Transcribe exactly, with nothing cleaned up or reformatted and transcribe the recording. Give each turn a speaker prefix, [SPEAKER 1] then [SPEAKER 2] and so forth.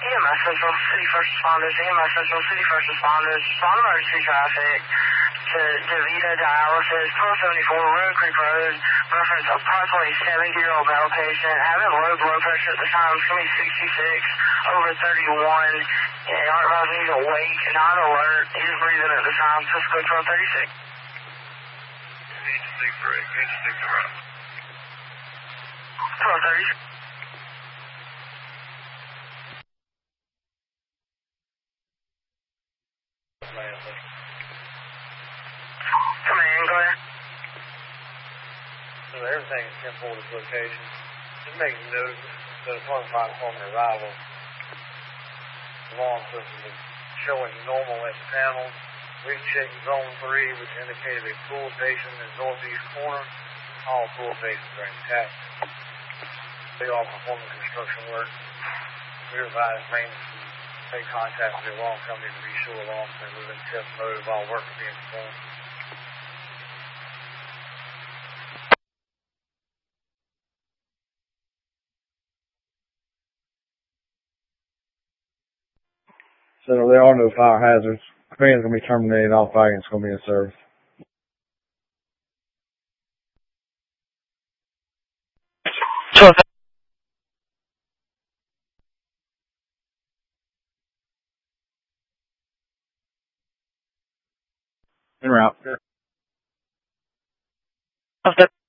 [SPEAKER 1] M S Central City First Responders, E M S Central City First Responders, respond emergency traffic to DeVita Dialysis, twelve seventy-four Road Creek Road, reference approximately seventy-year-old male patient, having low blood pressure at the time, it's going to be sixty-six over thirty-one, yeah, heart valve needs awake, not alert, he's breathing at the time, Cisco twelve thirty-six.
[SPEAKER 2] Needs to stick break, needs to stick to right.
[SPEAKER 1] twelve thirty-six. Command, go ahead.
[SPEAKER 2] So everything is ten forty location. Just making note that upon fire department arrival, the alarm system is showing normal at the panel. We've checked zone three, which indicated a pool station in the northeast corner. All pool stations are intact. They are performing construction work. We advise maintenance to take contact with the alarm company to be sure alarms are moving test mode while work is being performed.
[SPEAKER 3] So there are no fire hazards. Command's going to be terminated. All fire units going to be in service. En route.